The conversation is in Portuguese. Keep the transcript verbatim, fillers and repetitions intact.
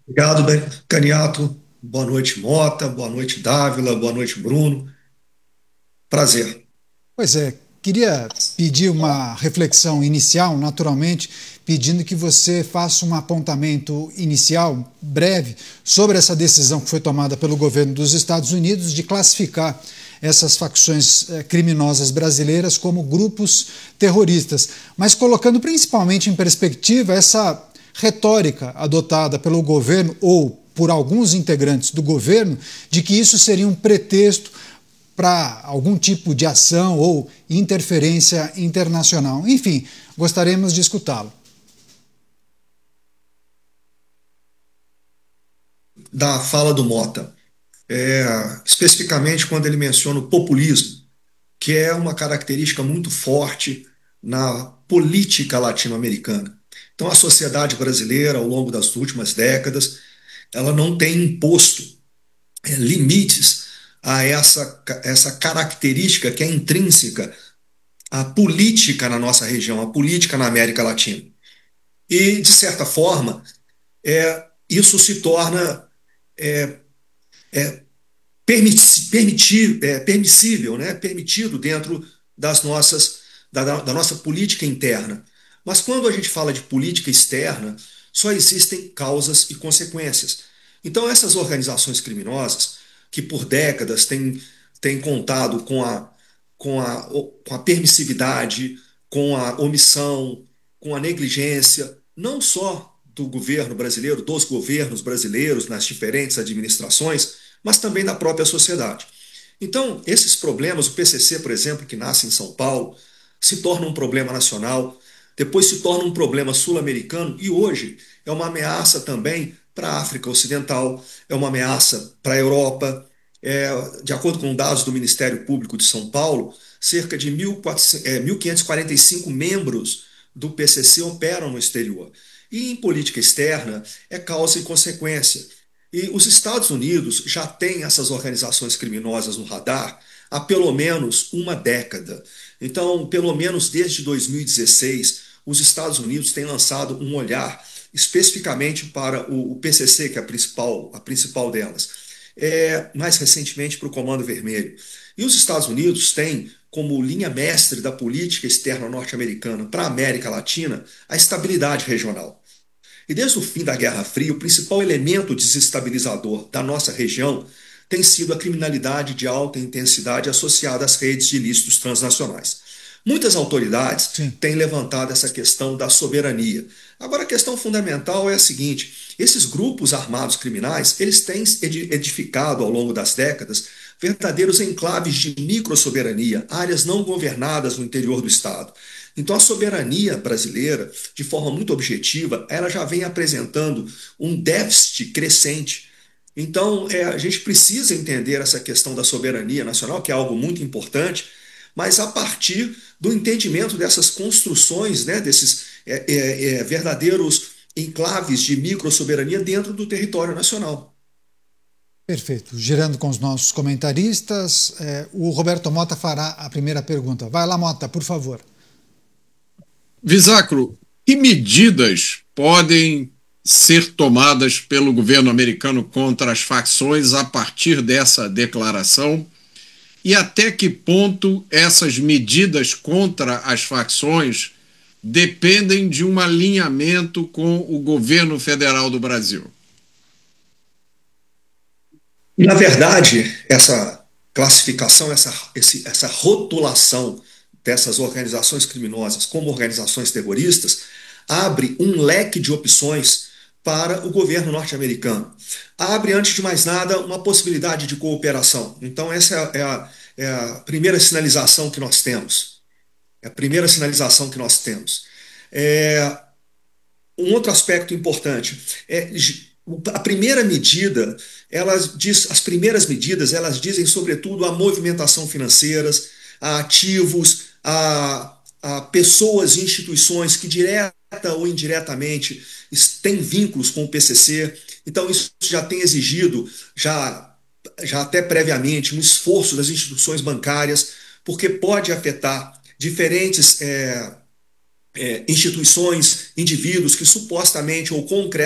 Obrigado, Dan- Caniato. Boa noite, Mota. Boa noite, Dávila. Boa noite, Bruno. Prazer. Pois é, queria pedir uma reflexão inicial, naturalmente, pedindo que você faça um apontamento inicial, breve, sobre essa decisão que foi tomada pelo governo dos Estados Unidos de classificar essas facções eh, criminosas brasileiras como grupos terroristas, mas colocando principalmente em perspectiva essa retórica adotada pelo governo ou por alguns integrantes do governo de que isso seria um pretexto para algum tipo de ação ou interferência internacional. Enfim, gostaríamos de escutá-lo. Da fala do Mota, é, especificamente quando ele menciona o populismo, que é uma característica muito forte na política latino-americana. Então, a sociedade brasileira, ao longo das últimas décadas, ela não tem imposto é, limites a essa, essa característica que é intrínseca à política na nossa região, à política na América Latina. E, de certa forma, é, isso se torna é, é, permitir, permitir, é, permissível, né? Permitido dentro das nossas, da, da nossa política interna. Mas quando a gente fala de política externa, só existem causas e consequências. Então, essas organizações criminosas, que por décadas têm, têm contado com a, com a, com a permissividade, com a omissão, com a negligência, não só do governo brasileiro, dos governos brasileiros nas diferentes administrações, mas também da própria sociedade. Então, esses problemas, o P C C, por exemplo, que nasce em São Paulo, se torna um problema nacional, depois se torna um problema sul-americano e hoje é uma ameaça também para a África Ocidental, é uma ameaça para a Europa. É, de acordo com dados do Ministério Público de São Paulo, cerca de mil quinhentos e quarenta e cinco membros do P C C operam no exterior. E em política externa é causa e consequência. E os Estados Unidos já têm essas organizações criminosas no radar há pelo menos uma década. Então, pelo menos desde dois mil e dezesseis, os Estados Unidos têm lançado um olhar especificamente para o, P C C, que é a principal, a principal delas, é, mais recentemente para o Comando Vermelho. E os Estados Unidos têm como linha mestre da política externa norte-americana para a América Latina a estabilidade regional. E desde o fim da Guerra Fria, o principal elemento desestabilizador da nossa região tem sido a criminalidade de alta intensidade associada às redes de ilícitos transnacionais. Muitas autoridades Sim. têm levantado essa questão da soberania. Agora, a questão fundamental é a seguinte: esses grupos armados criminais, eles têm edificado ao longo das décadas verdadeiros enclaves de microsoberania, áreas não governadas no interior do Estado. Então, a soberania brasileira, de forma muito objetiva, ela já vem apresentando um déficit crescente. Então, é, a gente precisa entender essa questão da soberania nacional, que é algo muito importante, mas a partir do entendimento dessas construções, né, desses é, é, é, verdadeiros enclaves de microsoberania dentro do território nacional. Perfeito. Girando com os nossos comentaristas, eh, o Roberto Mota fará a primeira pergunta. Vai lá, Mota, por favor. Visacro, que medidas podem ser tomadas pelo governo americano contra as facções a partir dessa declaração? E até que ponto essas medidas contra as facções dependem de um alinhamento com o governo federal do Brasil? Na verdade, essa classificação, essa, esse, essa rotulação dessas organizações criminosas como organizações terroristas abre um leque de opções para o governo norte-americano. Abre, antes de mais nada, uma possibilidade de cooperação. Então, essa é a, é a primeira sinalização que nós temos. É a primeira sinalização que nós temos. É, um outro aspecto importante é a primeira medida, elas diz, as primeiras medidas, elas dizem sobretudo a movimentação financeiras, a ativos, a, a pessoas e instituições que direta ou indiretamente têm vínculos com o P C C. Então isso já tem exigido, já, já até previamente, um esforço das instituições bancárias, porque pode afetar diferentes é, é, instituições, indivíduos que supostamente ou concretamente